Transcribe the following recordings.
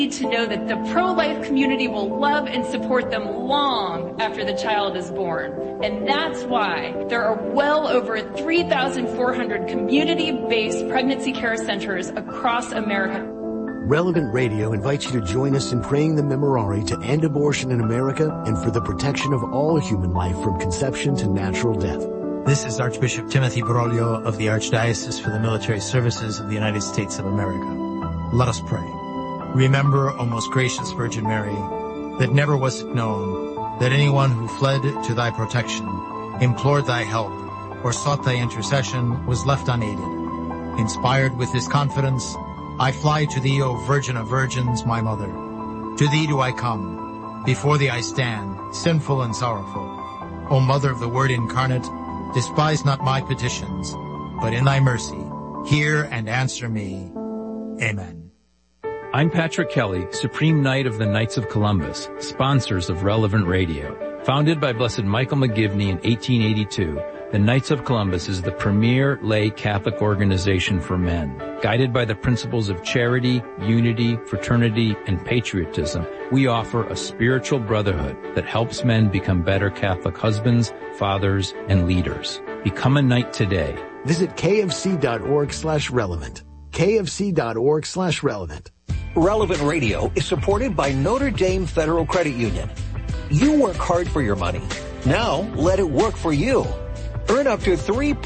need to know that the pro-life community will love and support them long after the child is born. And that's why there are well over 3,400 community-based pregnancy care centers across America. Relevant Radio invites you to join us in praying the Memorare to end abortion in America and for the protection of all human life from conception to natural death. This is Archbishop Timothy Broglio of the Archdiocese for the Military Services of the United States of America. Let us pray. Remember, O most gracious Virgin Mary, that never was it known that anyone who fled to thy protection, implored thy help, or sought thy intercession was left unaided. Inspired with this confidence, I fly to thee, O Virgin of Virgins, my Mother. To thee do I come. Before thee I stand, sinful and sorrowful. O Mother of the Word incarnate, despise not my petitions, but in thy mercy, hear and answer me. Amen. I'm Patrick Kelly, Supreme Knight of the Knights of Columbus, sponsors of Relevant Radio. Founded by Blessed Michael McGivney in 1882, the Knights of Columbus is the premier lay Catholic organization for men. Guided by the principles of charity, unity, fraternity, and patriotism, we offer a spiritual brotherhood that helps men become better Catholic husbands, fathers, and leaders. Become a knight today. Visit kfc.org/relevant. kfc.org/relevant. Relevant Radio is supported by Notre Dame Federal Credit Union. You work hard for your money. Now let it work for you. Earn up to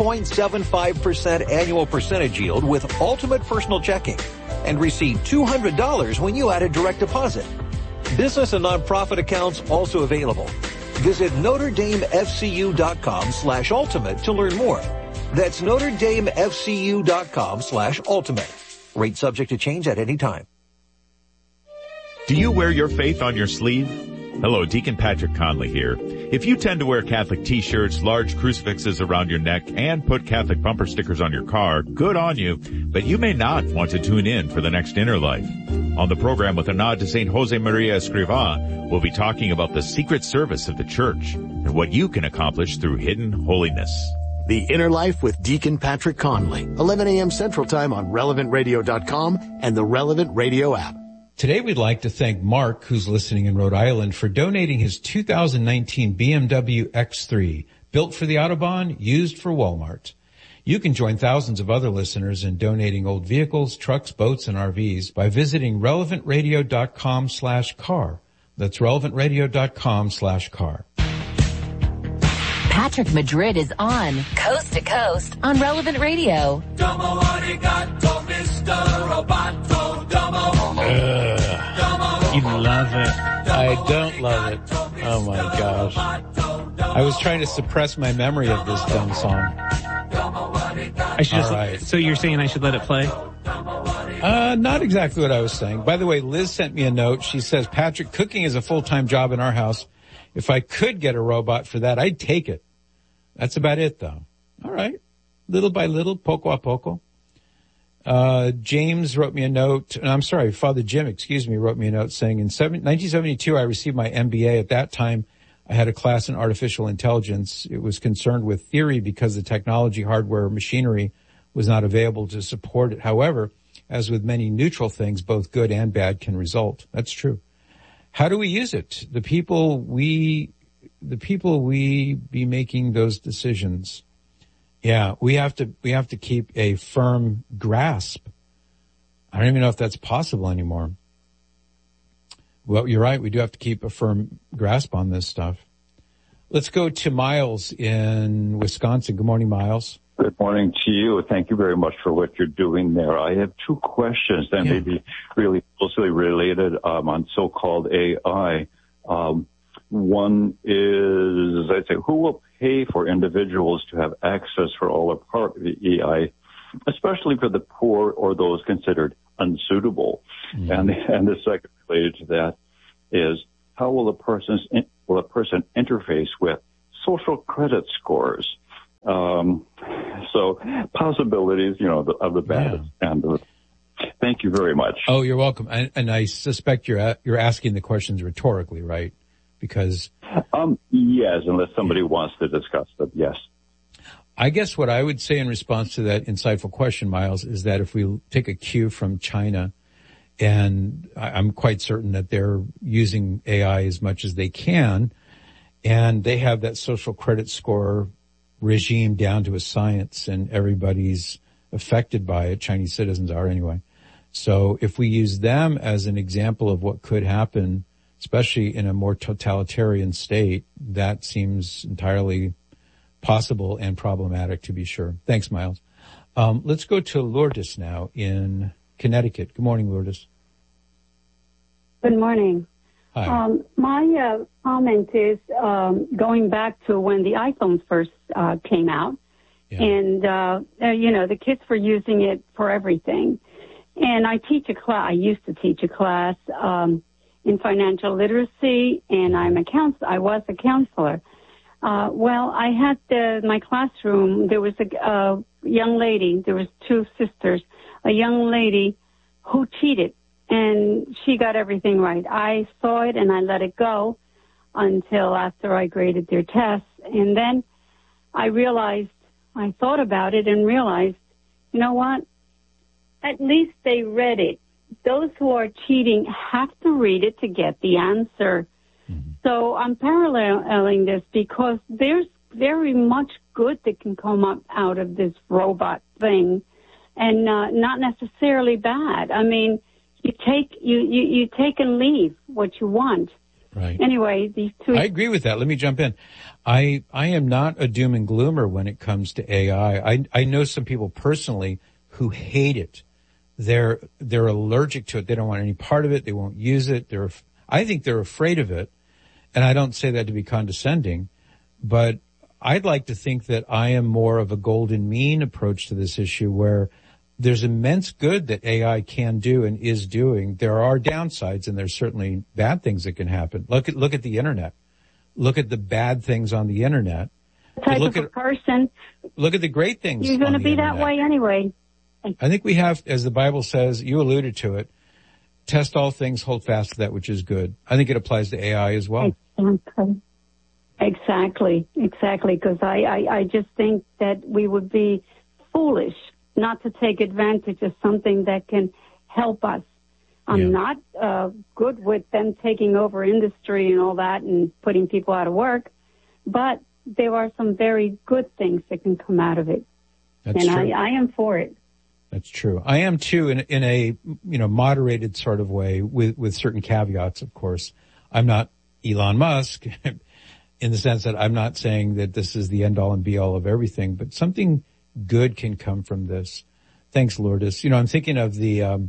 3.75% annual percentage yield with Ultimate Personal Checking and receive $200 when you add a direct deposit. Business and nonprofit accounts also available. Visit NotreDameFCU.com/ultimate to learn more. That's NotreDameFCU.com/ultimate. Rate subject to change at any time. Do you wear your faith on your sleeve? Hello, Deacon Patrick Conley here. If you tend to wear Catholic t-shirts, large crucifixes around your neck, and put Catholic bumper stickers on your car, good on you, but you may not want to tune in for the next Inner Life. On the program with a nod to St. Jose Maria Escrivá, we'll be talking about the secret service of the Church and what you can accomplish through hidden holiness. The Inner Life with Deacon Patrick Conley, 11 a.m. Central Time on RelevantRadio.com and the Relevant Radio app. Today we'd like to thank Mark, who's listening in Rhode Island, for donating his 2019 BMW X3, built for the Autobahn, used for Walmart. You can join thousands of other listeners in donating old vehicles, trucks, boats, and RVs by visiting relevantradio.com/car. That's relevantradio.com/car. Patrick Madrid is on Coast to Coast on Relevant Radio. Domo arigato, Mr. Roboto. Domo. You love it. I don't love it. Oh my gosh. I was trying to suppress my memory of this dumb song. I should just, So you're saying I should let it play? Not exactly what I was saying. By the way, Liz sent me a note. She says, Patrick, cooking is a full-time job in our house. If I could get a robot for that, I'd take it. That's about it, though. All right. Little by little, poco a poco. James wrote me a note. I'm sorry, Father Jim, wrote me a note saying in 1972, I received my MBA. At that time, I had a class in artificial intelligence. It was concerned with theory because the technology, hardware, machinery was not available to support it. However, as with many neutral things, both good and bad can result. That's true. How do we use it? The people we be making those decisions. Yeah, we have to keep a firm grasp. I don't even know if that's possible anymore. Well, you're right. We do have to keep a firm grasp on this stuff. Let's go to Miles in Wisconsin. Good morning, Miles. Good morning to you. Thank you very much for what you're doing there. I have two questions that may be really closely related on so-called AI. One is, I'd say, who will pay for individuals to have access for all or part of the AI, especially for the poor or those considered unsuitable? Mm-hmm. And the second related to that is, how will a person interface with social credit scores? So possibilities, of the bad and the. Thank you very much. Oh, you're welcome. And I suspect you're asking the questions rhetorically, right? Because yes, unless somebody wants to discuss it, yes. I guess what I would say in response to that insightful question, Miles, is that if we take a cue from China And I'm quite certain that they're using AI as much as they can. And they have that social credit score regime down to a science, and everybody's affected by it. Chinese citizens are anyway. So if we use them as an example of what could happen, especially in a more totalitarian state, that seems entirely possible and problematic, to be sure. Thanks, Miles. Let's go to Lourdes now in Connecticut. Good morning, Lourdes. Good morning. Hi. My comment is going back to when the iPhone first came out, and the kids were using it for everything. And I teach a class. I used to teach a class in financial literacy, and I was a counselor. Well, I had my classroom. There was a young lady. There was two sisters. A young lady who cheated, and she got everything right. I saw it and I let it go until after I graded their tests, and then I thought about it and realized, you know what? At least they read it. Those who are cheating have to read it to get the answer. Mm-hmm. So I'm paralleling this because there's very much good that can come up out of this robot thing, and not necessarily bad. I mean, you take and leave what you want. Right. Anyway, these two. I agree with that. Let me jump in. I am not a doom and gloomer when it comes to AI. I know some people personally who hate it. They're allergic to it. They don't want any part of it. They won't use it. I think they're afraid of it. And I don't say that to be condescending, but I'd like to think that I am more of a golden mean approach to this issue, where there's immense good that AI can do and is doing. There are downsides, and there's certainly bad things that can happen. Look at the internet. Look at the bad things on the internet. Look at the great things. You're going to be that way anyway. I think we have, as the Bible says, you alluded to it, test all things, hold fast to that which is good. I think it applies to AI as well. Exactly. Because I just think that we would be foolish not to take advantage of something that can help us. I'm not good with them taking over industry and all that and putting people out of work, but there are some very good things that can come out of it. That's true. I am for it. That's true. I am too, in a moderated sort of way, with certain caveats, of course. I'm not Elon Musk in the sense that I'm not saying that this is the end all and be all of everything, but something good can come from this. Thanks, Lourdes. I'm thinking of the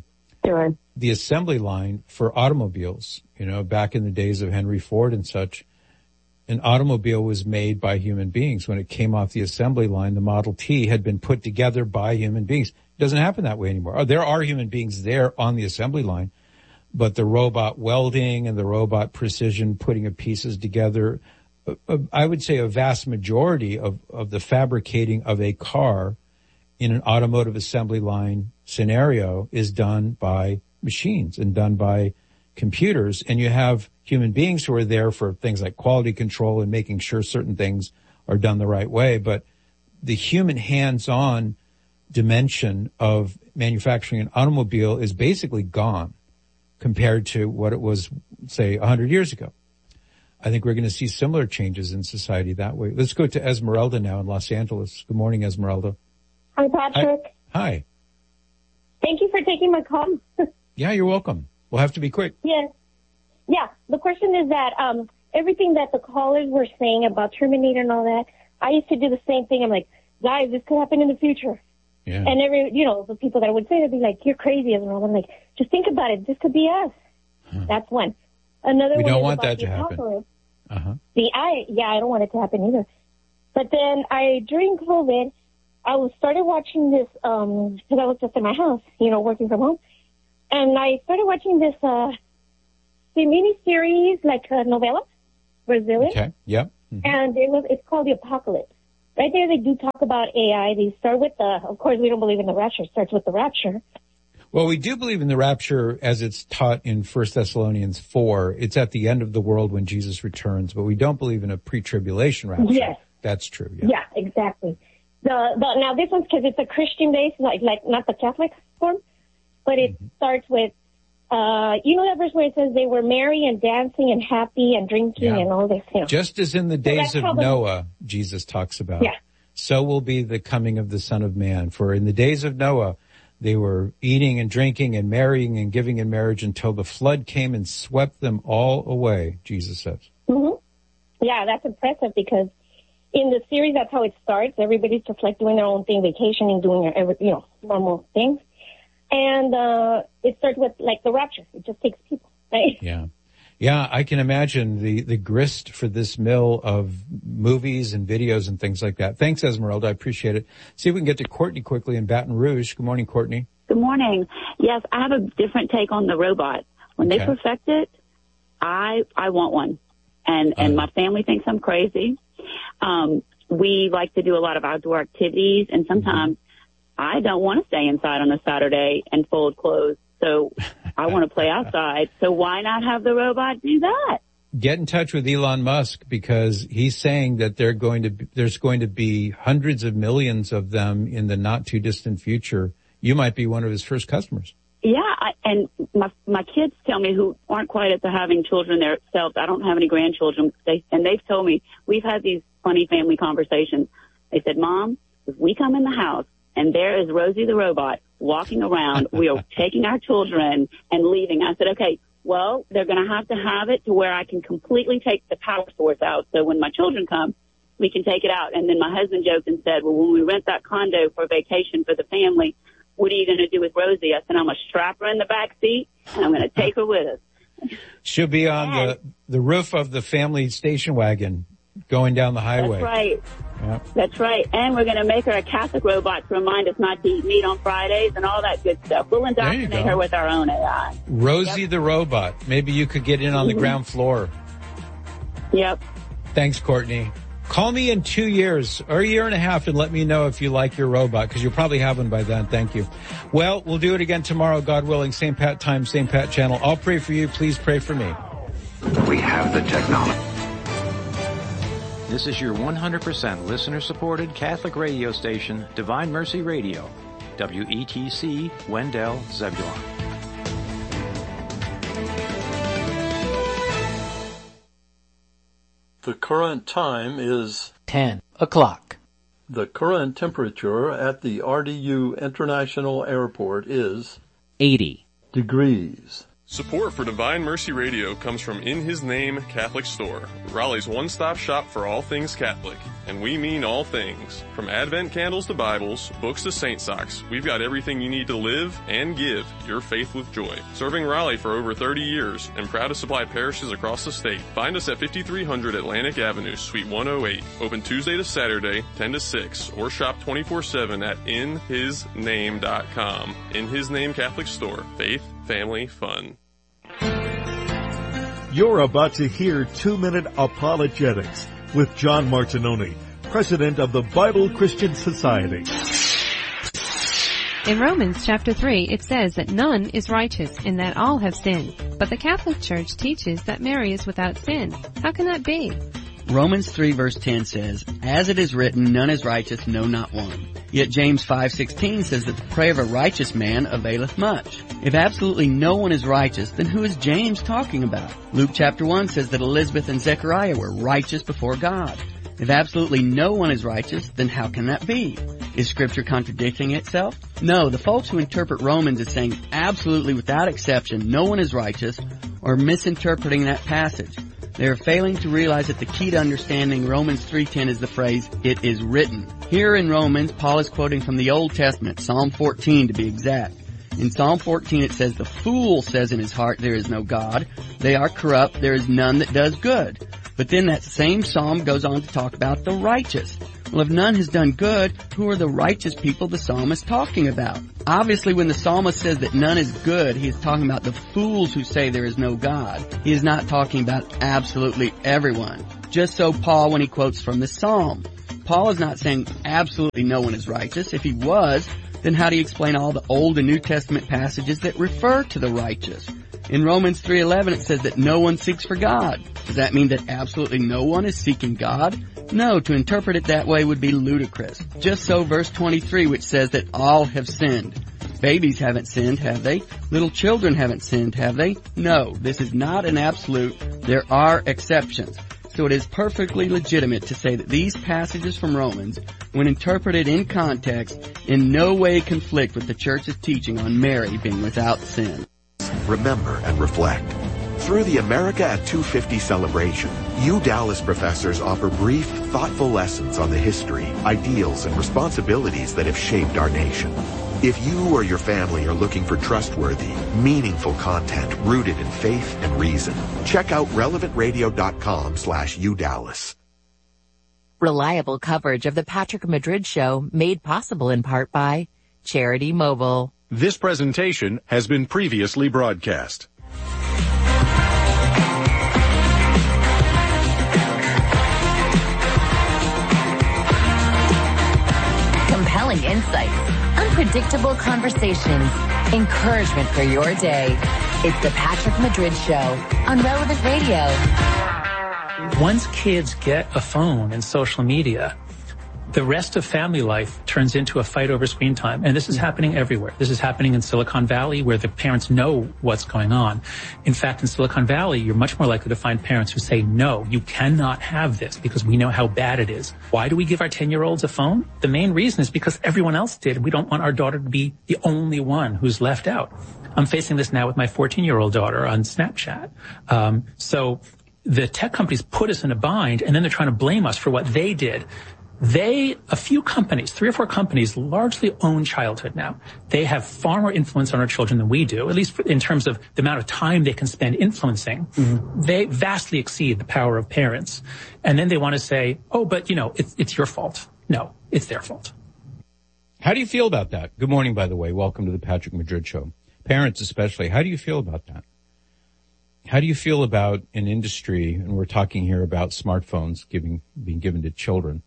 assembly line for automobiles. Back in the days of Henry Ford and such, an automobile was made by human beings. When it came off the assembly line, the Model T had been put together by human beings. It doesn't happen that way anymore. There are human beings there on the assembly line, but the robot welding and the robot precision putting of pieces together, I would say a vast majority of the fabricating of a car in an automotive assembly line scenario is done by machines and done by computers. And you have human beings who are there for things like quality control and making sure certain things are done the right way. But the human hands-on dimension of manufacturing an automobile is basically gone compared to what it was, say, 100 years ago. I think we're going to see similar changes in society that way. Let's go to Esmeralda now in Los Angeles. Good morning, Esmeralda. Hi, Patrick. Hi. Thank you for taking my call. Yeah, you're welcome. We'll have to be quick. Yes. Yeah, the question is that everything that the callers were saying about Terminator and all that, I used to do the same thing. I'm like, guys, this could happen in the future. Yeah. And the people that would say, they'd be like, you're crazy, Esmeralda. I'm like, just think about it. This could be us. That's one. Another we one don't is want about that to happen. Uh-huh. I don't want it to happen either. But then during COVID, I started watching this, because I was just in my house, working from home. And I started watching this, mini-series, like a novela, Brazilian. Okay, yep. Mm-hmm. And it's called The Apocalypse. Right there, they do talk about AI. They start with of course, we don't believe in the rapture. It starts with the rapture. Well, we do believe in the rapture as it's taught in 1 Thessalonians 4. It's at the end of the world when Jesus returns, but we don't believe in a pre-tribulation rapture. Yes. That's true. Yeah, exactly. Now this one's because it's a Christian base, like not the Catholic form, but it starts with you know that verse where it says they were merry and dancing and happy and drinking and all this, you know. Just as in the days of Noah, Jesus talks about. Yeah. So will be the coming of the Son of Man. For in the days of Noah, they were eating and drinking and marrying and giving in marriage until the flood came and swept them all away, Jesus says. Mm-hmm. Yeah, that's impressive because in the series, that's how it starts. Everybody's just like doing their own thing, vacationing, doing their, you know, normal things. And it starts with like the rapture. It just takes people, right? Yeah. Yeah, I can imagine the grist for this mill of movies and videos and things like that. Thanks, Esmeralda. I appreciate it. See if we can get to Courtney quickly in Baton Rouge. Good morning, Courtney. Good morning. Yes, I have a different take on the robot. When they perfect it, I want one. And my family thinks I'm crazy. We like to do a lot of outdoor activities, and sometimes I don't want to stay inside on a Saturday and fold clothes. So I want to play outside. So why not have the robot do that? Get in touch with Elon Musk because he's saying that there's going to be hundreds of millions of them in the not too distant future. You might be one of his first customers. Yeah, and my kids tell me who aren't quite at the having children themselves. I don't have any grandchildren. They've told me, we've had these funny family conversations. They said, Mom, if we come in the house and there is Rosie the robot walking around, we are taking our children and leaving. I said, okay, well, they're going to have it to where I can completely take the power source out. So when my children come, we can take it out. And then my husband joked and said, well, when we rent that condo for vacation for the family, what are you going to do with Rosie? I said, I'm going to strap her in the back seat and I'm going to take her with us. She'll be on the roof of the family station wagon going down the highway. That's right. Yep. That's right. And we're going to make her a Catholic robot to remind us not to eat meat on Fridays and all that good stuff. We'll indoctrinate her with our own AI. Rosie the robot. Maybe you could get in on the ground floor. Yep. Thanks, Courtney. Call me in 2 years or a year and a half and let me know if you like your robot, because you'll probably have one by then. Thank you. Well, we'll do it again tomorrow, God willing. Same Pat time, same Pat channel. I'll pray for you. Please pray for me. We have the technology. This is your 100% listener-supported Catholic radio station, Divine Mercy Radio, WETC, Wendell, Zebulon. The current time is 10 o'clock. The current temperature at the RDU International Airport is 80 degrees. Support for Divine Mercy Radio comes from In His Name Catholic Store, Raleigh's one-stop shop for all things Catholic. And we mean all things. From Advent candles to Bibles, books to saint socks, we've got everything you need to live and give your faith with joy. Serving Raleigh for over 30 years and proud to supply parishes across the state. Find us at 5300 Atlantic Avenue, Suite 108. Open Tuesday to Saturday, 10 to 6, or shop 24/7 at inhisname.com. In His Name Catholic Store. Faith, family, fun. You're about to hear 2-Minute Apologetics with John Martinoni, president of the Bible Christian Society. In Romans chapter 3, it says that none is righteous and that all have sinned. But the Catholic Church teaches that Mary is without sin. How can that be? Romans 3 verse 10 says, as it is written, none is righteous, no, not one. Yet James 5:16 says that the prayer of a righteous man availeth much. If absolutely no one is righteous, then who is James talking about? Luke chapter 1 says that Elizabeth and Zechariah were righteous before God. If absolutely no one is righteous, then how can that be? Is Scripture contradicting itself? No, the folks who interpret Romans as saying absolutely without exception no one is righteous are misinterpreting that passage. They are failing to realize that the key to understanding Romans 3:10 is the phrase, it is written. Here in Romans, Paul is quoting from the Old Testament, Psalm 14 to be exact. In Psalm 14 it says, the fool says in his heart there is no God. They are corrupt, there is none that does good. But then that same psalm goes on to talk about the righteous. Well, if none has done good, who are the righteous people the psalmist is talking about? Obviously, when the psalmist says that none is good, he is talking about the fools who say there is no God. He is not talking about absolutely everyone. Just so Paul when he quotes from the psalm. Paul is not saying absolutely no one is righteous. If he was, then how do you explain all the Old and New Testament passages that refer to the righteous? In Romans 3:11 it says that no one seeks for God. Does that mean that absolutely no one is seeking God? No, to interpret it that way would be ludicrous. Just so verse 23, which says that all have sinned. Babies haven't sinned, have they? Little children haven't sinned, have they? No, this is not an absolute. There are exceptions. So it is perfectly legitimate to say that these passages from Romans, when interpreted in context, in no way conflict with the Church's teaching on Mary being without sin. Remember and reflect. Through the America at 250 celebration, Dallas professors offer brief, thoughtful lessons on the history, ideals, and responsibilities that have shaped our nation. If you or your family are looking for trustworthy, meaningful content rooted in faith and reason, check out relevantradio.com/UDallas. Reliable coverage of the Patrick Madrid Show made possible in part by Charity Mobile. This presentation has been previously broadcast. Compelling insights, unpredictable conversations, encouragement for your day. It's the Patrick Madrid Show on Relevant Radio. Once kids get a phone and social media, the rest of family life turns into a fight over screen time. And this is happening everywhere. This is happening in Silicon Valley, where the parents know what's going on. In fact, in Silicon Valley, you're much more likely to find parents who say, no, you cannot have this because we know how bad it is. Why do we give our 10-year-olds a phone? The main reason is because everyone else did. We don't want our daughter to be the only one who's left out. I'm facing this now with my 14-year-old daughter on Snapchat. So the tech companies put us in a bind, and then they're trying to blame us for what they did. A few companies, 3 or 4 companies, largely own childhood now. They have far more influence on our children than we do, at least in terms of the amount of time they can spend influencing. Mm-hmm. They vastly exceed the power of parents. And then they want to say, oh, but, it's your fault. No, it's their fault. How do you feel about that? Good morning, by the way. Welcome to the Patrick Madrid Show. Parents especially, how do you feel about that? How do you feel about an industry, and we're talking here about smartphones being given to children,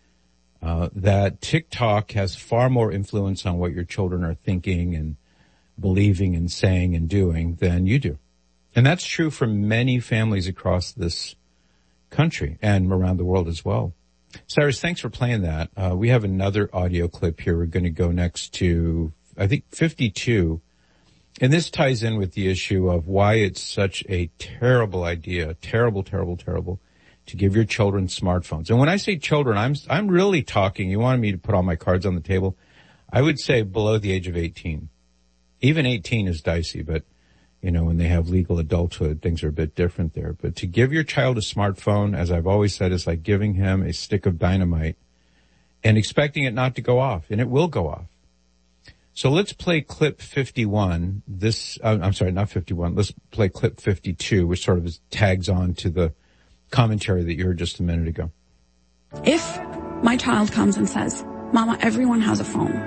that TikTok has far more influence on what your children are thinking and believing and saying and doing than you do. And that's true for many families across this country and around the world as well. Cyrus, thanks for playing that. We have another audio clip here. We're going to go next to, I think, 52. And this ties in with the issue of why it's such a terrible idea, terrible, to give your children smartphones. And when I say children, I'm really talking, you wanted me to put all my cards on the table, I would say below the age of 18. Even 18 is dicey, but, when they have legal adulthood, things are a bit different there. But to give your child a smartphone, as I've always said, is like giving him a stick of dynamite and expecting it not to go off, and it will go off. So let's play clip 51. I'm sorry, not 51. Let's play clip 52, which sort of tags on to the commentary that you heard just a minute ago. If my child comes and says, Mama, everyone has a phone.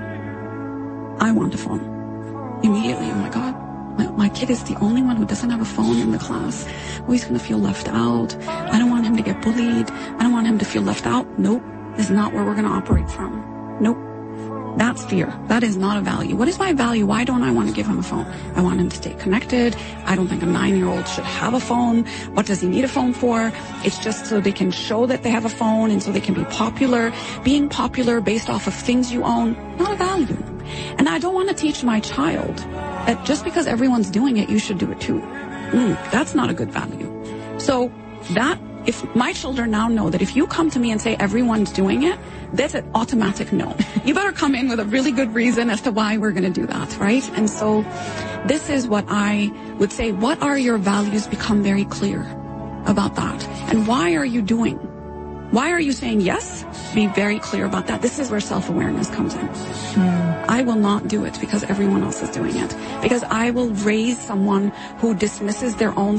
I want a phone. Immediately, oh my God, my kid is the only one who doesn't have a phone in the class. Oh, he's going to feel left out. I don't want him to get bullied. I don't want him to feel left out. Nope. This is not where we're going to operate from. Nope. That's fear. That is not a value. What is my value? Why don't I want to give him a phone? I want him to stay connected. I don't think a 9-year-old should have a phone. What does he need a phone for? It's just so they can show that they have a phone and so they can be popular. Being popular based off of things you own, not a value. And I don't want to teach my child that just because everyone's doing it, you should do it too. That's not a good value. So if my children now know that if you come to me and say everyone's doing it, that's an automatic no. You better come in with a really good reason as to why we're going to do that, right? And so this is what I would say. What are your values? Become very clear about that. And why are you doing? Why are you saying yes? Be very clear about that. This is where self-awareness comes in. I will not do it because everyone else is doing it. Because I will raise someone who dismisses their own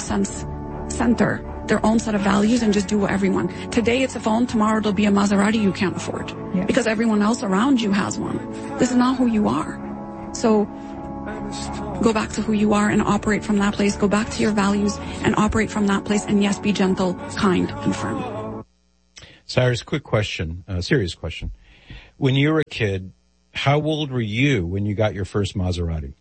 their own set of values and just do what everyone. Today it's a phone, tomorrow it'll be a Maserati you can't afford. Yeah. Because everyone else around you has one. This is not who you are. So go back to who you are and operate from that place. Go back to your values and operate from that place. And yes, be gentle, kind, and firm. Cyrus, quick question, serious question. When you were a kid, how old were you when you got your first Maserati?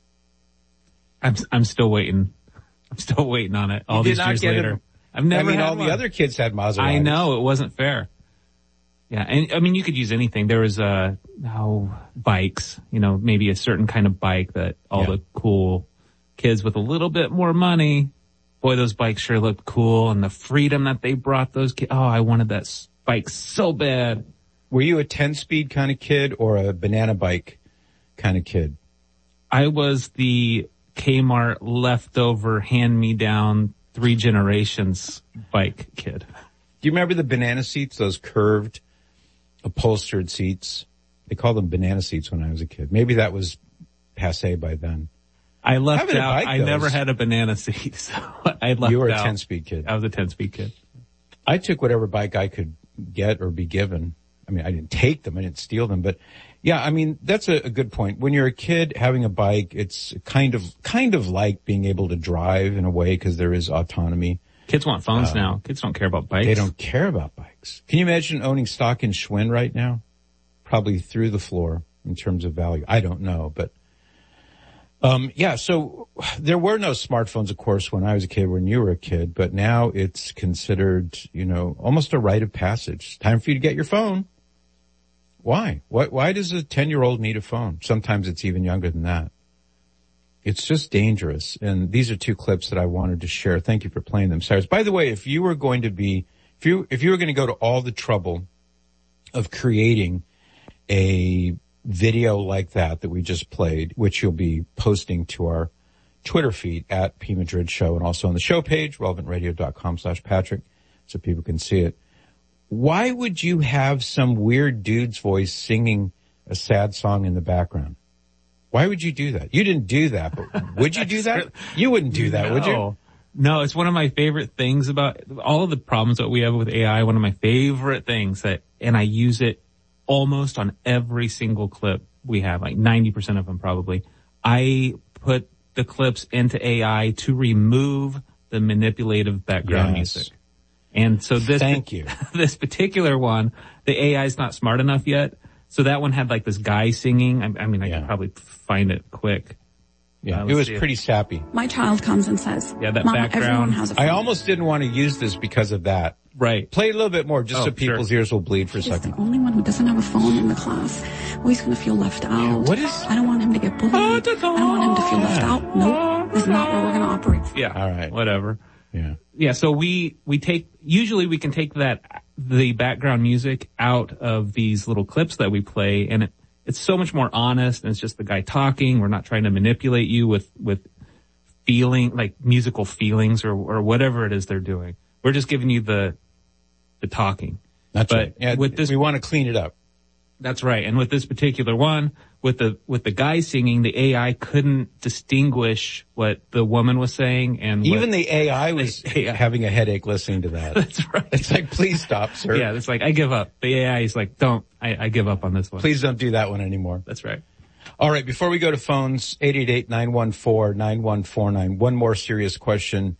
I'm still waiting. I'm still waiting on it. All these years later. I've never had all the other kids had Maseratis. I know, it wasn't fair. Yeah, and you could use anything. There was bikes, maybe a certain kind of bike that all the cool kids with a little bit more money, boy, those bikes sure looked cool, and the freedom that they brought those kids. Oh, I wanted that bike so bad. Were you a 10-speed kind of kid or a banana bike kind of kid? I was the Kmart leftover hand-me-down 3 generations bike kid. Do you remember the banana seats, those curved upholstered seats? They called them banana seats when I was a kid. Maybe that was passé by then. I left out. I never had a banana seat, so I left out. You were a 10-speed kid. I was a 10-speed kid. I took whatever bike I could get or be given. I mean, I didn't take them. I didn't steal them. But, yeah, I mean, that's a good point. When you're a kid having a bike, it's kind of like being able to drive in a way because there is autonomy. Kids want phones now. Kids don't care about bikes. They don't care about bikes. Can you imagine owning stock in Schwinn right now? Probably through the floor in terms of value. I don't know, but so there were no smartphones, of course, when I was a kid, when you were a kid, but now it's considered, almost a rite of passage. Time for you to get your phone. Why? Why does a 10-year-old need a phone? Sometimes it's even younger than that. It's just dangerous. And these are 2 clips that I wanted to share. Thank you for playing them, Cyrus. By the way, if you were going to go to all the trouble of creating a video like that we just played, which you'll be posting to our Twitter feed at P. Madrid Show and also on the show page, relevantradio.com/Patrick, so people can see it. Why would you have some weird dude's voice singing a sad song in the background? Why would you do that? You didn't do that, but would you do that? You wouldn't do that, would you? No, it's one of my favorite things about all of the problems that we have with AI. One of my favorite things and I use it almost on every single clip we have, like 90% of them probably. I put the clips into AI to remove the manipulative background music. And so this particular one, the AI is not smart enough yet. So that one had like this guy singing. I can probably find it quick. Yeah, it was pretty sappy. My child comes and says, that Mama, background. Everyone has a phone. I almost didn't want to use this because of that. Right. Play a little bit more just so people's ears will bleed for a second. He's the only one who doesn't have a phone in the class. Oh, he's going to feel left out. I don't want him to get bullied. I don't want him to feel left out. Nope. This is not where we're going to operate. Yeah. All right. Whatever. Yeah. Yeah. So we can take the background music out of these little clips that we play, and it's so much more honest, and it's just the guy talking. We're not trying to manipulate you with feeling, like musical feelings or whatever it is they're doing. We're just giving you the talking. That's right. Yeah, with this, we want to clean it up. That's right. And with this particular one, with the guy singing, the AI couldn't distinguish what the woman was saying, and even the AI was having a headache listening to that. That's right. It's like, please stop, sir. Yeah, it's like, I give up. The AI is like, I give up on this one. Please don't do that one anymore. That's right. All right, before we go to phones, 888-914-9149, one more serious question.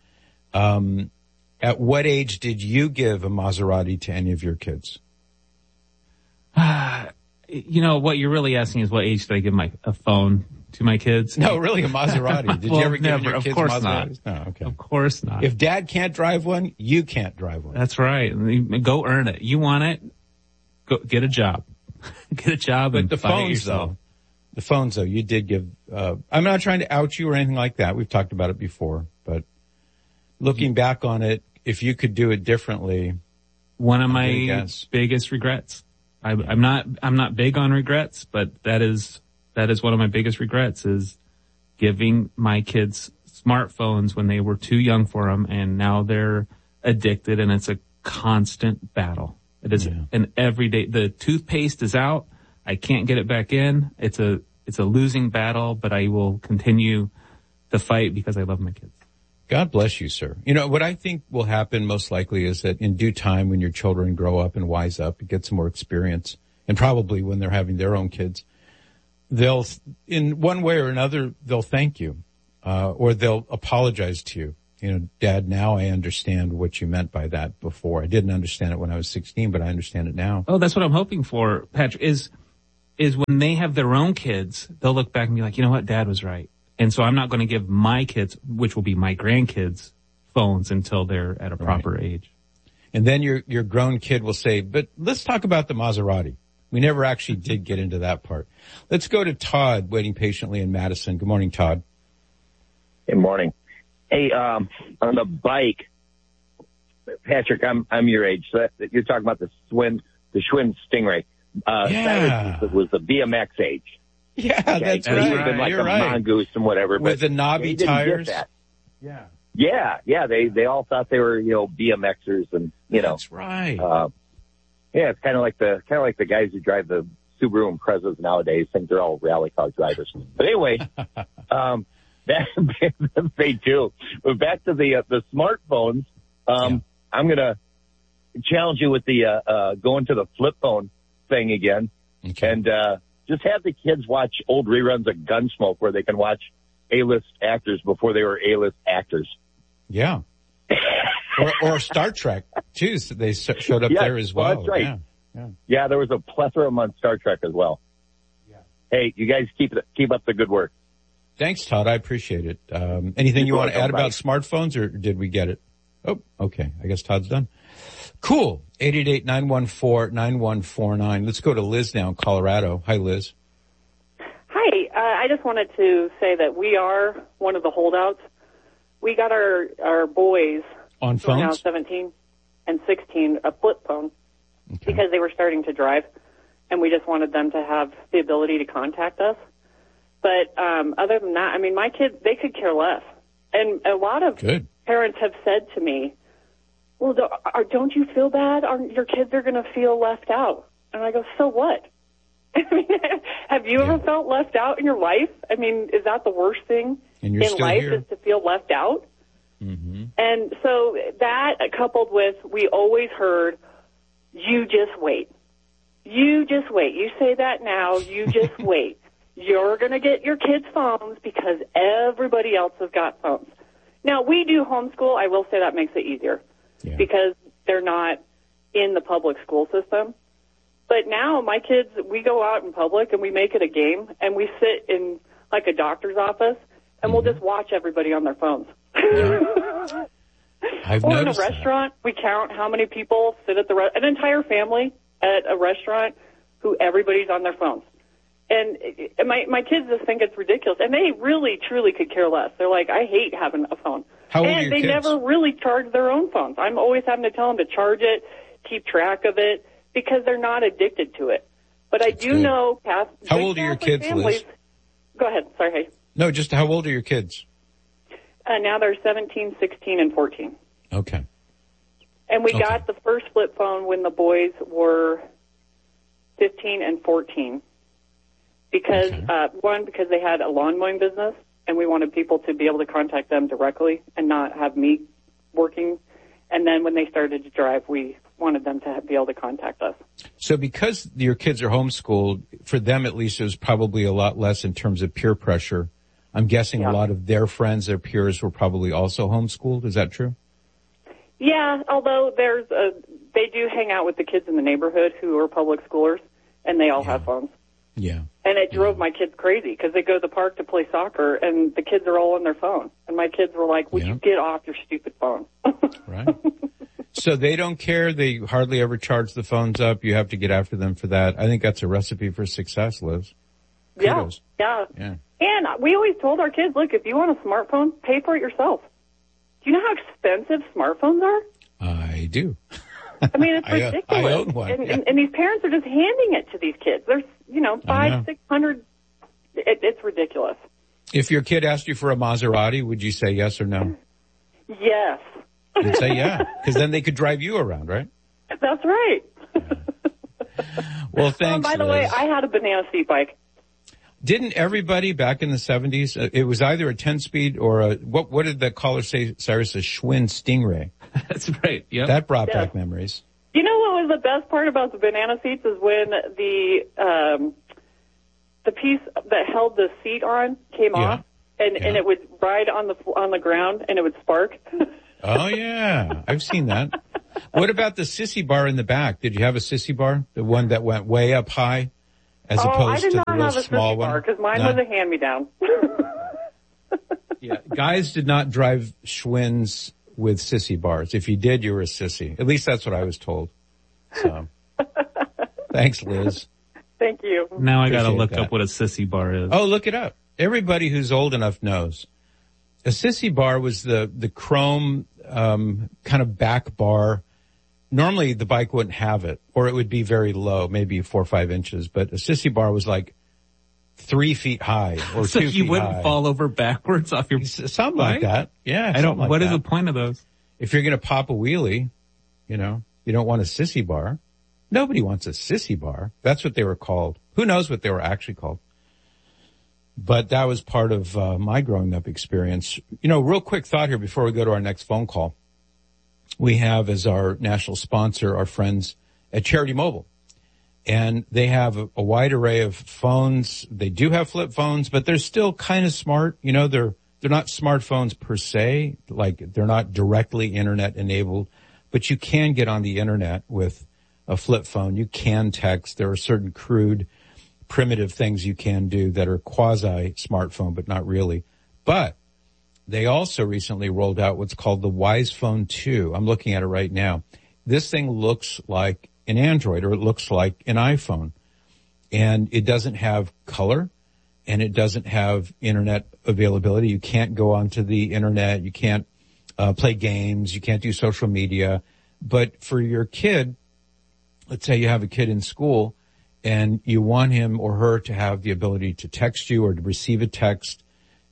At what age did you give a Maserati to any of your kids? What you're really asking is what age did I give a phone to my kids? No, really, a Maserati. Did you ever give your kids Maseratis? Not. No, okay. Of course not. If dad can't drive one, you can't drive one. That's right. Go earn it. You want it? Go get a job. Get a job and buy it yourself. The phones, though, you did give, I'm not trying to out you or anything like that. We've talked about it before, but looking back on it, if you could do it differently. One of my biggest regrets. I'm not big on regrets, but that is one of my biggest regrets is giving my kids smartphones when they were too young for them, and now they're addicted, and it's a constant battle. It is an everyday. The toothpaste is out. I can't get it back in. It's a losing battle, but I will continue to fight because I love my kids. God bless you, sir. You know, what I think will happen most likely is that in due time, when your children grow up and wise up and get some more experience, and probably when they're having their own kids, they'll, in one way or another, they'll thank you, or they'll apologize to you. You know, Dad, now I understand what you meant by that before. I didn't understand it when I was 16, but I understand it now. Oh, that's what I'm hoping for, Patrick, is when they have their own kids, they'll look back and be like, you know what, Dad was right. And so I'm not going to give my kids, which will be my grandkids, phones until they're at a proper age. And then your grown kid will say, but let's talk about the Maserati. We never actually did get into that part. Let's go to Todd, waiting patiently in Madison. Good morning, Todd. Good morning. Hey, on the bike, Patrick, I'm your age. So you're talking about the Schwinn Stingray. That was the BMX age. Yeah, okay? that's and right. He would have been like You're a right. mongoose and whatever. With the knobby tires. Yeah. They all thought they were, BMXers and, That's right. It's kind of like the guys who drive the Subaru Imprezas nowadays think they're all rally car drivers. But anyway, they do. But back to the smartphones. I'm going to challenge you with the going to the flip phone thing again. Okay. And just have the kids watch old reruns of Gunsmoke where they can watch A-list actors before they were A-list actors. Yeah. or Star Trek, too. So they showed up there as well. That's right. Yeah. Yeah, there was a plethora of them on Star Trek as well. Yeah. Hey, you guys keep up the good work. Thanks, Todd. I appreciate it. Anything you want to add about smartphones, or did we get it? Oh, okay. I guess Todd's done. Cool. 888-914-9149. Let's go to Liz now in Colorado. Hi, Liz. Hi. I just wanted to say that we are one of the holdouts. We got our boys on who are now phones, 17 and 16, a flip phone because they were starting to drive, and we just wanted them to have the ability to contact us. But other than that, I mean, my kids, they could care less. And a lot of parents have said to me, well, don't you feel bad? Your kids are going to feel left out. And I go, so what? I mean, have you ever felt left out in your life? I mean, is that the worst thing in life is to feel left out? Mm-hmm. And so that coupled with, we always heard, you just wait. You just wait. You say that now, you just wait. You're going to get your kids' phones because everybody else has got phones. Now, we do homeschool. I will say that makes it easier because they're not in the public school system. But now my kids, we go out in public and we make it a game, and we sit in like a doctor's office, and we'll just watch everybody on their phones. Or in a restaurant, we count how many people sit at an entire family at a restaurant who everybody's on their phones. And my kids just think it's ridiculous. And they really, truly could care less. They're like, I hate having a phone. How old are and your they kids? never really charge their own phones. I'm always having to tell them to charge it, keep track of it, because they're not addicted to it. But I do know How old are your kids, families, Liz? Go ahead. Sorry. Hey. No, just how old are your kids? Now they're 17, 16, and 14. Okay. And we got the first flip phone when the boys were 15 and 14. Because, because they had a lawn mowing business, and we wanted people to be able to contact them directly and not have me working. And then when they started to drive, we wanted them to be able to contact us. So because your kids are homeschooled, for them at least, it was probably a lot less in terms of peer pressure. I'm guessing a lot of their friends, their peers were probably also homeschooled. Is that true? Yeah, although they do hang out with the kids in the neighborhood who are public schoolers, and they all have phones. Yeah. And it drove my kids crazy because they go to the park to play soccer, and the kids are all on their phone. And my kids were like, would you get off your stupid phone? Right. So they don't care. They hardly ever charge the phones up. You have to get after them for that. I think that's a recipe for success, Liz. Kudos. Yeah. Yeah. And we always told our kids, look, if you want a smartphone, pay for it yourself. Do you know how expensive smartphones are? I do. I mean, it's ridiculous. I own one. And these parents are just handing it to these kids. There's, $500, $600. It's ridiculous. If your kid asked you for a Maserati, would you say yes or no? Yes. You'd say yeah, because then they could drive you around, right? That's right. Well, thanks, by the Liz. way, I had a banana seat bike. Didn't everybody back in the 70s, it was either a 10-speed or what did the caller say, Cyrus, a Schwinn Stingray? That's right, yeah. That brought back memories. You know what was the best part about the banana seats is when the piece that held the seat on came off, and it would ride on the ground and it would spark. Oh yeah, I've seen that. What about the sissy bar in the back? Did you have a sissy bar, the one that went way up high, as opposed to the real small one? Because mine was a hand-me-down. Yeah, guys did not drive Schwinns with sissy bars. If you did, you were a sissy. At least that's what I was told. So, thanks, Liz. Thank you. Now I got to Appreciate look that. up what a sissy bar is. Oh, look it up. Everybody who's old enough knows. A sissy bar was the chrome kind of back bar. Normally the bike wouldn't have it, or it would be very low, maybe 4 or 5 inches. But a sissy bar was like 3 feet high or so 2 feet high. you wouldn't fall over backwards off your something bike? like that. Yeah, I don't. like What is that. the point of those? If you're going to pop a wheelie, you don't want a sissy bar. Nobody wants a sissy bar. That's what they were called. Who knows what they were actually called? But that was part of my growing up experience. Real quick thought here before we go to our next phone call. We have as our national sponsor our friends at Charity Mobile. And they have a wide array of phones. They do have flip phones, but they're still kind of smart. They're not smartphones per se, like they're not directly internet enabled, but you can get on the internet with a flip phone. You can text. There are certain crude, primitive things you can do that are quasi smartphone, but not really. But they also recently rolled out what's called the Wise Phone 2. I'm looking at it right now. This thing looks like an Android, or it looks like an iPhone, and it doesn't have color, and it doesn't have internet availability. You can't go onto the internet. You can't play games. You can't do social media. But for your kid, let's say you have a kid in school and you want him or her to have the ability to text you or to receive a text,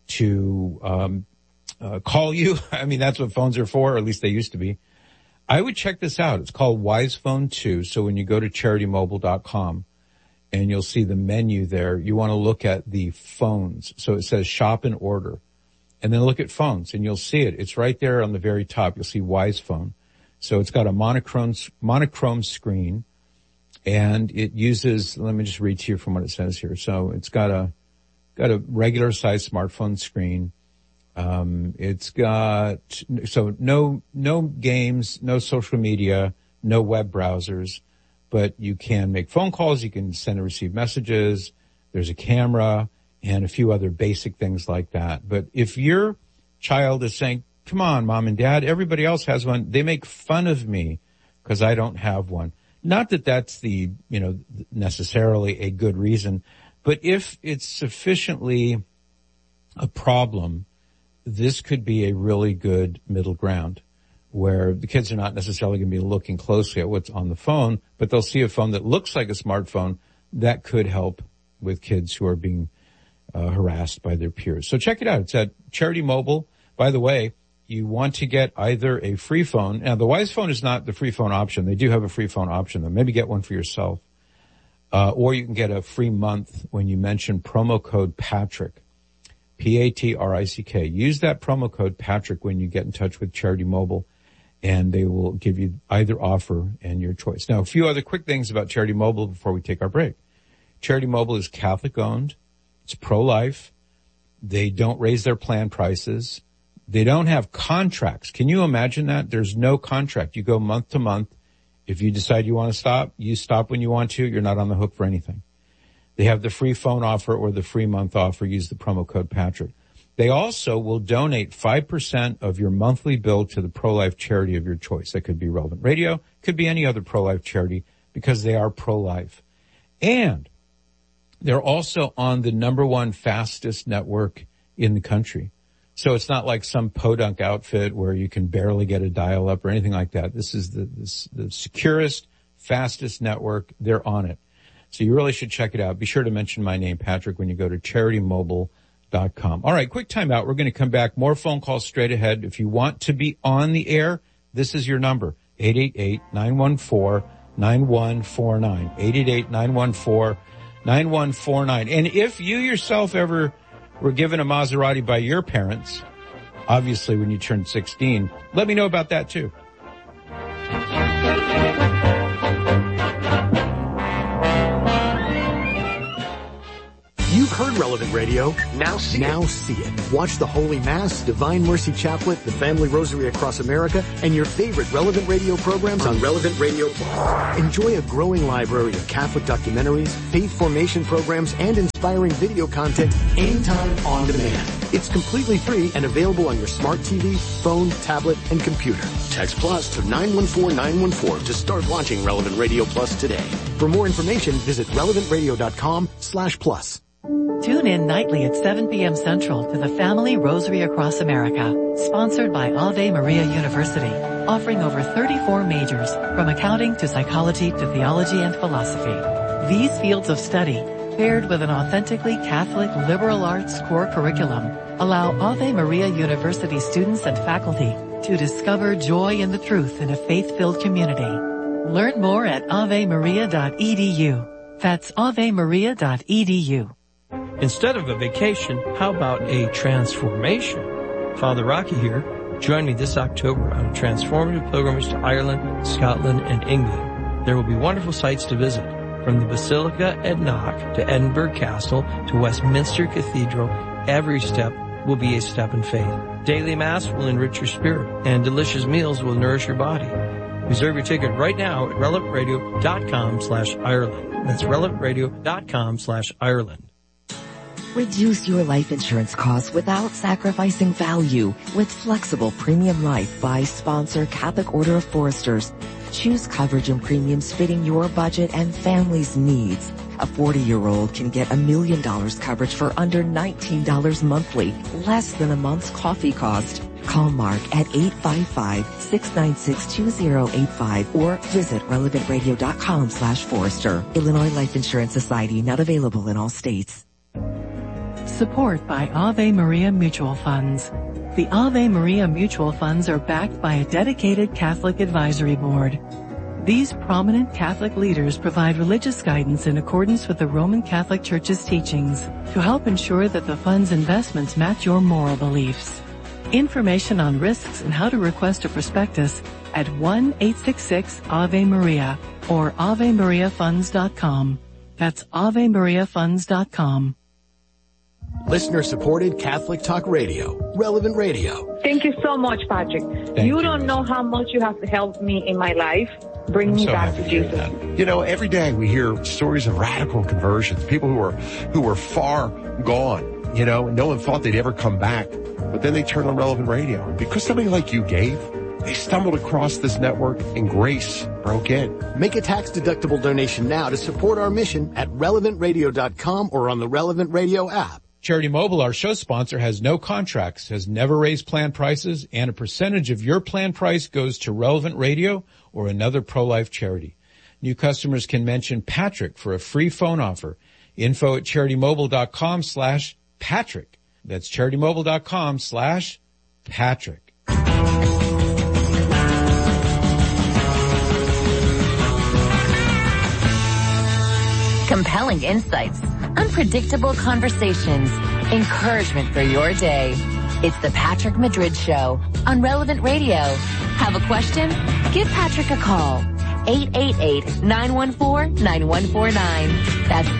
to call you. I mean, that's what phones are for, or at least they used to be. I would check this out. It's called Wise Phone 2. So when you go to CharityMobile.com and you'll see the menu there, you want to look at the phones. So it says shop and order, and then look at phones and you'll see it. It's right there on the very top. You'll see Wise Phone. So it's got a monochrome screen, and it uses, let me just read to you from what it says here. So it's got a regular size smartphone screen. It's got, so no games, no social media, no web browsers, but you can make phone calls. You can send and receive messages. There's a camera and a few other basic things like that. But if your child is saying, come on, mom and dad, everybody else has one, they make fun of me because I don't have one. Not that that's necessarily a good reason, but if it's sufficiently a problem, this could be a really good middle ground where the kids are not necessarily going to be looking closely at what's on the phone, but they'll see a phone that looks like a smartphone that could help with kids who are being harassed by their peers. So check it out. It's at Charity Mobile. By the way, you want to get either a free phone. Now, the Wise Phone is not the free phone option. They do have a free phone option, though. Maybe get one for yourself. Or you can get a free month when you mention promo code Patrick. Patrick. Use that promo code Patrick when you get in touch with Charity Mobile, and they will give you either offer and your choice. Now, a few other quick things about Charity Mobile before we take our break. Charity Mobile is Catholic owned. It's pro-life. They don't raise their plan prices. They don't have contracts. Can you imagine that? There's no contract. You go month to month. If you decide you want to stop, you stop when you want to. You're not on the hook for anything. They have the free phone offer or the free month offer. Use the promo code Patrick. They also will donate 5% of your monthly bill to the pro-life charity of your choice. That could be Relevant Radio, could be any other pro-life charity, because they are pro-life. And they're also on the #1 fastest network in the country. So it's not like some podunk outfit where you can barely get a dial-up or anything like that. This is the securest, fastest network. They're on it. So you really should check it out. Be sure to mention my name, Patrick, when you go to CharityMobile.com. All right, quick time out. We're going to come back. More phone calls straight ahead. If you want to be on the air, this is your number, 888-914-9149. 888-914-9149. And if you yourself ever were given a Maserati by your parents, obviously when you turned 16, let me know about that too. You've heard Relevant Radio. Now see it. Watch the Holy Mass, Divine Mercy Chaplet, the Family Rosary Across America, and your favorite Relevant Radio programs on Relevant Radio Plus. Enjoy a growing library of Catholic documentaries, faith formation programs, and inspiring video content anytime on demand. It's completely free and available on your smart TV, phone, tablet, and computer. Text Plus to 914-914 to start watching Relevant Radio Plus today. For more information, visit relevantradio.com/plus. Tune in nightly at 7 p.m. Central to the Family Rosary Across America, sponsored by Ave Maria University, offering over 34 majors, from accounting to psychology to theology and philosophy. These fields of study, paired with an authentically Catholic liberal arts core curriculum, allow Ave Maria University students and faculty to discover joy in the truth in a faith-filled community. Learn more at avemaria.edu. That's avemaria.edu. Instead of a vacation, how about a transformation? Father Rocky here. Join me this October on a transformative pilgrimage to Ireland, Scotland, and England. There will be wonderful sights to visit, from the Basilica at Knock to Edinburgh Castle to Westminster Cathedral. Every step will be a step in faith. Daily Mass will enrich your spirit, and delicious meals will nourish your body. Reserve your ticket right now at relevantradio.com/Ireland. That's relevantradio.com/Ireland. Reduce your life insurance costs without sacrificing value with flexible premium life by sponsor Catholic Order of Foresters. Choose coverage and premiums fitting your budget and family's needs. A 40-year-old can get $1 million coverage for under $19 monthly, less than a month's coffee cost. Call Mark at 855-696-2085 or visit relevantradio.com/Forester. Illinois Life Insurance Society, not available in all states. Support by Ave Maria Mutual Funds. The Ave Maria Mutual Funds are backed by a dedicated Catholic advisory board. These prominent Catholic leaders provide religious guidance in accordance with the Roman Catholic Church's teachings to help ensure that the fund's investments match your moral beliefs. Information on risks and how to request a prospectus at 1-866-AVE-MARIA or AveMariaFunds.com. That's AveMariaFunds.com. Listener-supported Catholic Talk Radio, Relevant Radio. Thank you so much, Patrick. You don't know how much you have helped me in my life. Bring me back to Jesus. You know, every day we hear stories of radical conversions, people who were far gone, you know, and no one thought they'd ever come back. But then they turned on Relevant Radio. Because somebody like you gave, they stumbled across this network and grace broke in. Make a tax-deductible donation now to support our mission at relevantradio.com or on the Relevant Radio app. Charity Mobile, our show sponsor, has no contracts, has never raised plan prices, and a percentage of your plan price goes to Relevant Radio or another pro-life charity. New customers can mention Patrick for a free phone offer. Info at CharityMobile.com/Patrick. That's CharityMobile.com/Patrick. Compelling insights, unpredictable conversations, encouragement for your day. It's the Patrick Madrid Show on Relevant Radio. Have a question? Give Patrick a call. 888-914-9149. That's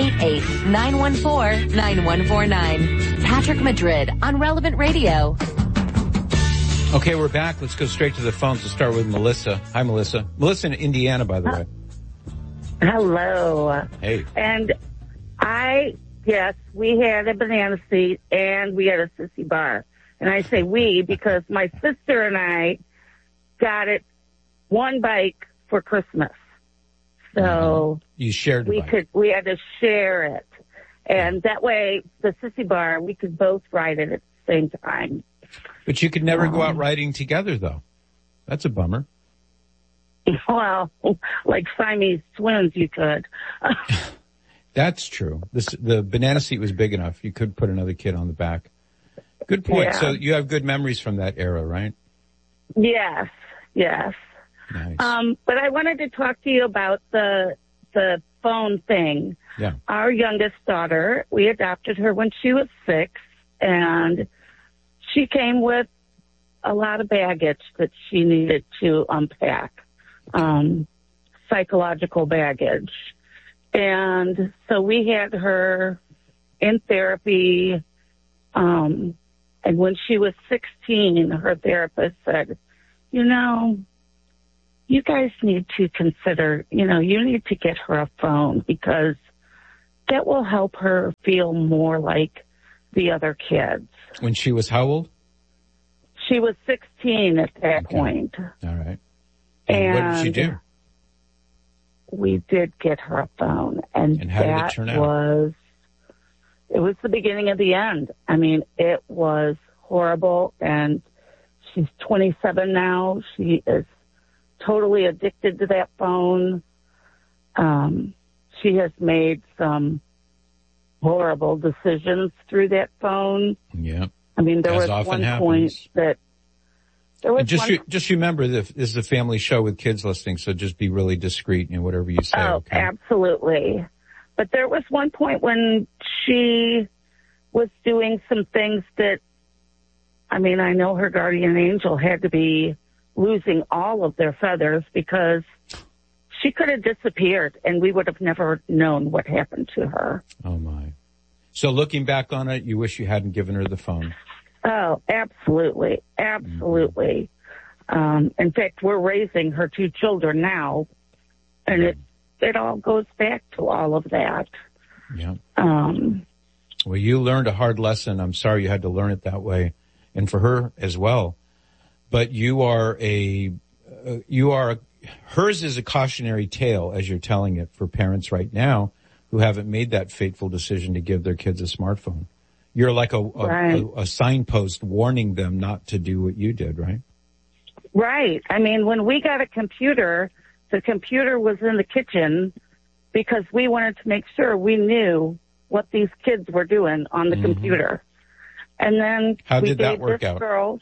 888-914-9149. Patrick Madrid on Relevant Radio. Okay, we're back. Let's go straight to the phones. We'll start with Melissa. Hi, Melissa. Melissa in Indiana, by the way. Hello. Hey. And yes, we had a banana seat and we had a sissy bar. And I say we because my sister and I got it one bike for Christmas. So you shared the bike. We had to share it. And that way, the sissy bar, we could both ride it at the same time. But you could never go out riding together, though. That's a bummer. Well, like Siamese twins, you could. That's true. The banana seat was big enough. You could put another kid on the back. Good point. Yeah. So you have good memories from that era, right? Yes. Nice. But I wanted to talk to you about the phone thing. Yeah. Our youngest daughter, we adopted her when she was 6, and she came with a lot of baggage that she needed to unpack. Psychological baggage. And so we had her in therapy. And when she was 16, her therapist said, you guys need to consider, you need to get her a phone because that will help her feel more like the other kids. When she was how old? She was 16 at that point. All right. And what did she do? We did get her a phone, and how did it turn out? It was the beginning of the end. I mean, it was horrible, and she's 27 now. She is totally addicted to that phone. She has made some horrible decisions through that phone. Yeah. I mean, there As was often one happens. point that there was just remember this is a family show with kids listening, so just be really discreet in whatever you say. Oh, okay? Absolutely. But there was one point when she was doing some things that, I mean, I know her guardian angel had to be losing all of their feathers because she could have disappeared and we would have never known what happened to her. Oh, my. So looking back on it, you wish you hadn't given her the phone. Oh, absolutely. Absolutely. In fact, we're raising her 2 children now, and it all goes back to all of that. Yeah. Well, you learned a hard lesson. I'm sorry you had to learn it that way, and for her as well. But hers is a cautionary tale, as you're telling it, for parents right now who haven't made that fateful decision to give their kids a smartphone. You're like a signpost warning them not to do what you did, right? Right. I mean, when we got a computer, the computer was in the kitchen because we wanted to make sure we knew what these kids were doing on the computer. And then how we did that gave work this out? Girl,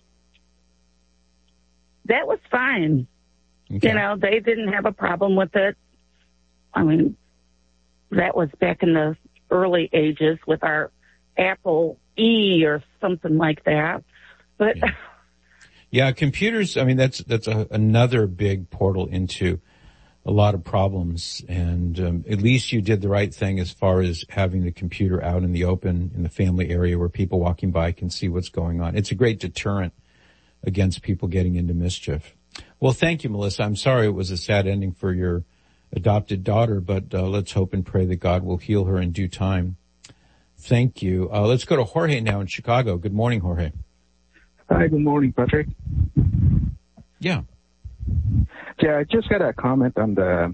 that was fine. Okay. You know, they didn't have a problem with it. I mean, that was back in the early ages with our Apple E or something like that. But yeah, computers, I mean, that's another big portal into a lot of problems. And at least you did the right thing as far as having the computer out in the open in the family area where people walking by can see what's going on. It's a great deterrent against people getting into mischief. Well, thank you, Melissa. I'm sorry it was a sad ending for your adopted daughter, but let's hope and pray that God will heal her in due time. Thank you. Let's go to Jorge now in Chicago. Good morning, Jorge. Hi, good morning, Patrick. Yeah. Yeah, I just got a comment on the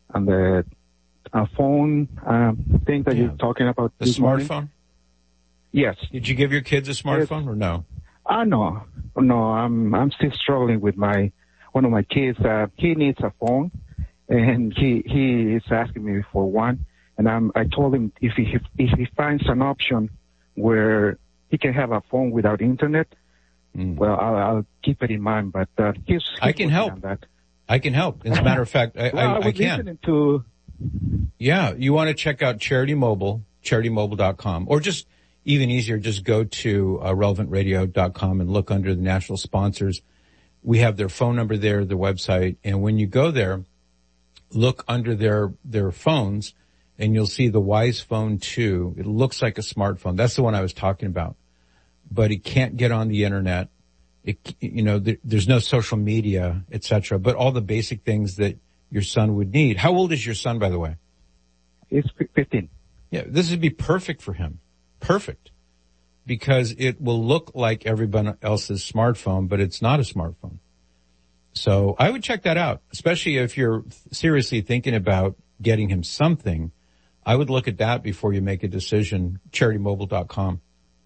phone thing that you're talking about. The smartphone? Morning. Yes. Did you give your kids a smartphone or no? No. I'm still struggling with one of my kids. He needs a phone, and he is asking me for one. And I told him if he finds an option where he can have a phone without internet, well, I'll keep it in mind. But he's I can help. on that. I can help. As a matter of fact, I can. Yeah, you want to check out Charity Mobile, CharityMobile.com, or just even easier, just go to relevantradio.com and look under the national sponsors. We have their phone number there, their website, and when you go there, look under their phones, and you'll see the Wise Phone 2. It looks like a smartphone. That's the one I was talking about. But it can't get on the internet. There's no social media, etc. But all the basic things that your son would need. How old is your son, by the way? He's 15. Yeah, this would be perfect for him. Perfect. Because it will look like everyone else's smartphone, but it's not a smartphone. So I would check that out, especially if you're seriously thinking about getting him something. I would look at that before you make a decision. CharityMobile.com.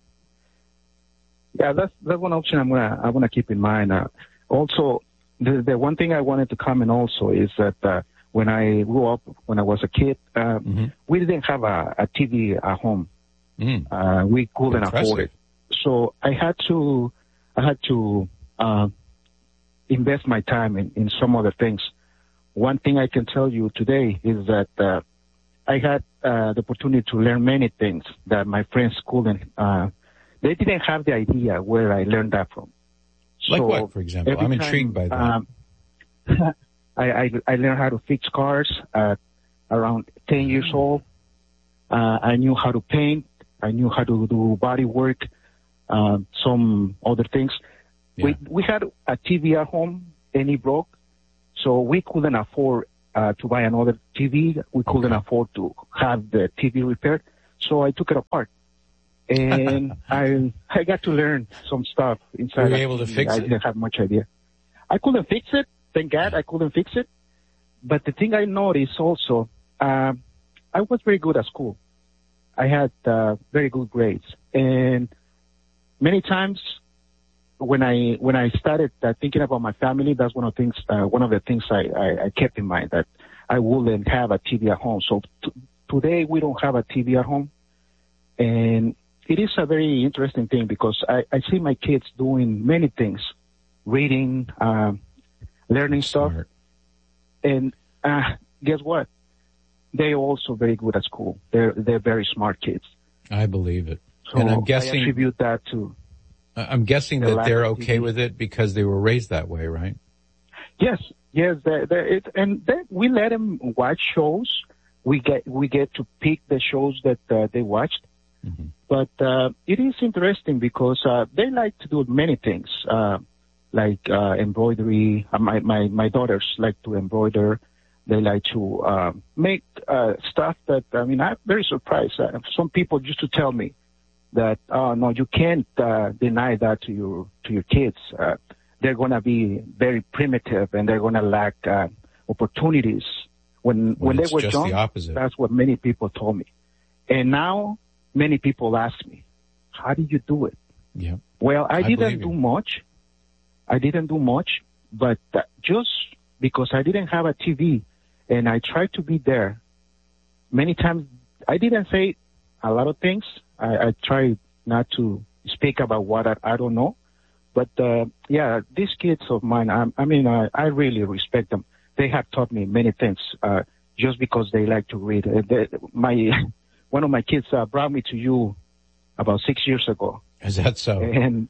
Yeah, that's one option I want to keep in mind. Also, the one thing I wanted to comment also is that when I grew up, when I was a kid, we didn't have a TV at home. We couldn't afford it, so I had to invest my time in some other things. One thing I can tell you today is that I had the opportunity to learn many things that my friends couldn't. They didn't have the idea where I learned that from. Like so what, for example? I'm intrigued by that. I learned how to fix cars at around 10 years old. I knew how to paint. I knew how to do body work, some other things. Yeah. We had a TV at home, and it broke, so we couldn't afford to buy another TV. We couldn't afford to have the TV repaired, so I took it apart. And I got to learn some stuff inside. Were you able to fix it? I didn't have much idea. I couldn't fix it. Thank God I couldn't fix it. But the thing I noticed also, I was very good at school. I had very good grades. And many times when I started thinking about my family, that's one of the things I kept in mind, that I wouldn't have a TV at home. So today we don't have a TV at home. And it is a very interesting thing because I see my kids doing many things, reading, learning stuff. And guess what? They're also very good at school. They're very smart kids. I believe it. So and I'm guessing, I attribute that to... I'm guessing that they're okay with it because they were raised that way, right? Yes. We let them watch shows. We get to pick the shows that they watched. Mm-hmm. But it is interesting because they like to do many things, like embroidery. My daughters like to embroider. They like to make stuff that, I'm very surprised. Some people used to tell me that, no, you can't deny that to your kids. They're going to be very primitive and they're going to lack opportunities. When they were young, that's what many people told me. And now many people ask me, how did you do it? Yeah. Well, I didn't do much. But just because I didn't have a TV and I tried to be there, many times I didn't say a lot of things. I try not to speak about what I don't know. But, these kids of mine, I really respect them. They have taught me many things, just because they like to read. One of my kids brought me to you about 6 years ago. Is that so? And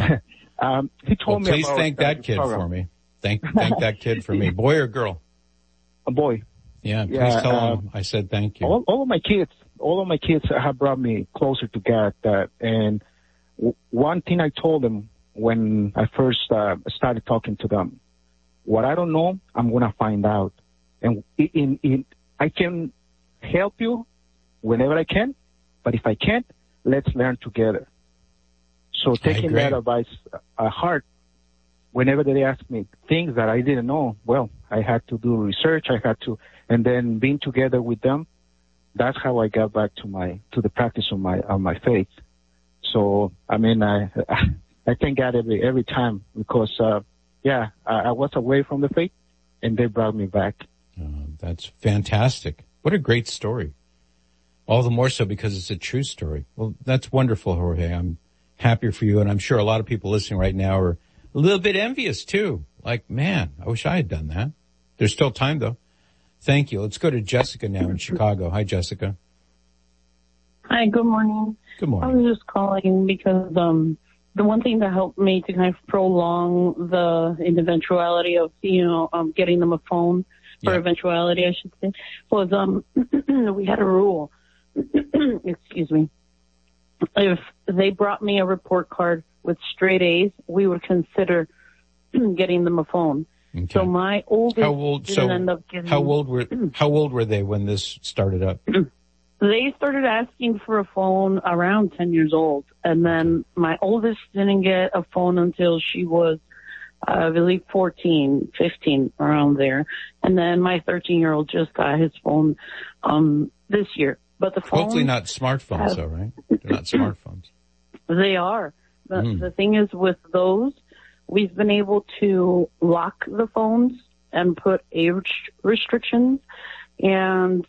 he told me please about... thank that kid for me. Thank that kid for me. Boy or girl? A boy. Yeah, please tell him I said thank you. All of my kids have brought me closer to God. And one thing I told them when I first started talking to them, what I don't know, I'm going to find out. And I can help you whenever I can, but if I can't, let's learn together. So taking that advice at heart, whenever they ask me things that I didn't know, well, I had to do research. And then being together with them, that's how I got back to the practice of my faith. So, I thank God every time because, I was away from the faith and they brought me back. That's fantastic. What a great story. All the more so because it's a true story. Well, that's wonderful, Jorge. I'm happy for you. And I'm sure a lot of people listening right now are a little bit envious too. Like, man, I wish I had done that. There's still time though. Thank you. Let's go to Jessica now in Chicago. Hi, Jessica. Hi, good morning. Good morning. I was just calling because the one thing that helped me to kind of prolong the eventuality of, getting them a phone, or eventuality, I should say, was we had a rule. Excuse me. If they brought me a report card with straight A's, we would consider getting them a phone. Okay. So my oldest didn't end up getting... How old were they when this started up? They started asking for a phone around 10 years old. And then my oldest didn't get a phone until she was, I believe, 14, 15, around there. And then my 13-year-old just got his phone this year. But the phone... Hopefully not smartphones, though, right? They're not smartphones. They are. But the thing is, with those, we've been able to lock the phones and put age restrictions. And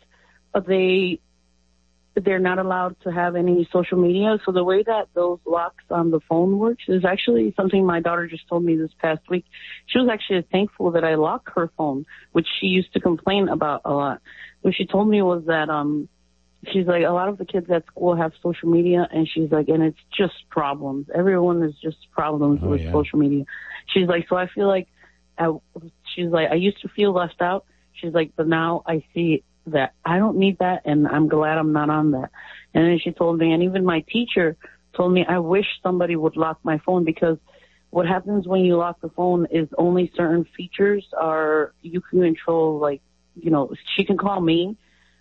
they're not allowed to have any social media. So the way that those locks on the phone works is actually something my daughter just told me this past week. She was actually thankful that I lock her phone, which she used to complain about a lot. What she told me was that, she's like, a lot of the kids at school have social media, and she's like, and it's just problems. Everyone is just problems with social media. She's like, so I feel like, she's like, I used to feel left out. She's like, but now I see that I don't need that, and I'm glad I'm not on that. And then she told me, and even my teacher told me, I wish somebody would lock my phone, because what happens when you lock the phone is only certain features are, you can control, like, she can call me,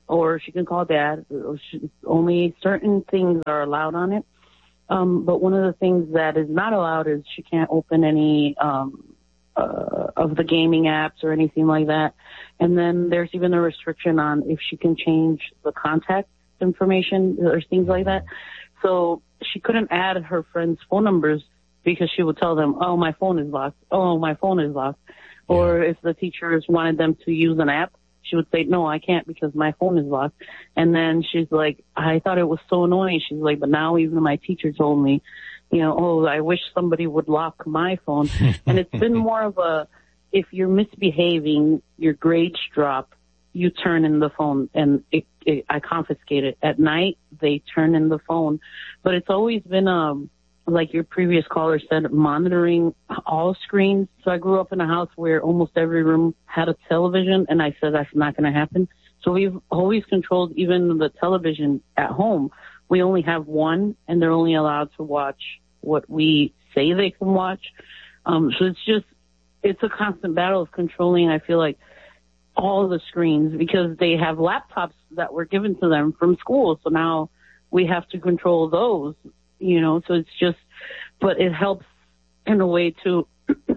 or she can call dad. Only certain things are allowed on it. But one of the things that is not allowed is she can't open any of the gaming apps or anything like that. And then there's even a restriction on if she can change the contact information or things like that. So she couldn't add her friends' phone numbers because she would tell them, oh, my phone is locked. Oh, my phone is locked. Yeah. Or if the teachers wanted them to use an app, she would say, no, I can't because my phone is locked. And then she's like, I thought it was so annoying. She's like, but now even my teacher told me, you know, oh, I wish somebody would lock my phone. And it's been more of a, if you're misbehaving, your grades drop, you turn in the phone, and I confiscate it. At night, they turn in the phone. But it's always been, like your previous caller said, monitoring all screens. So I grew up in a house where almost every room had a television, and I said that's not going to happen. So we've always controlled even the television at home. We only have one, and they're only allowed to watch what we say they can watch. So it's a constant battle of controlling, I feel like, all of the screens, because they have laptops that were given to them from school. So now we have to control those, you know, so it's just, but it helps in a way to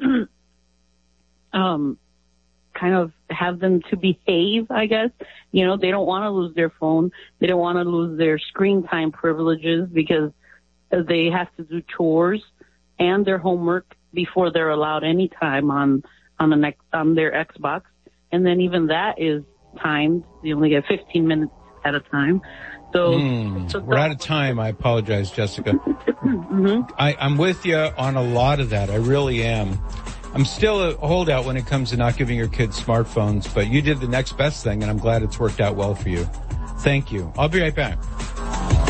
kind of have them to behave, I guess. You know, they don't want to lose their phone. They don't want to lose their screen time privileges because they have to do chores and their homework before they're allowed any time on their Xbox. And then even that is timed. You only get 15 minutes at a time. So we're out of time. I apologize, Jessica. I'm with you on a lot of that. I really am. I'm still a holdout when it comes to not giving your kids smartphones, but you did the next best thing, and I'm glad it's worked out well for you. Thank you. I'll be right back.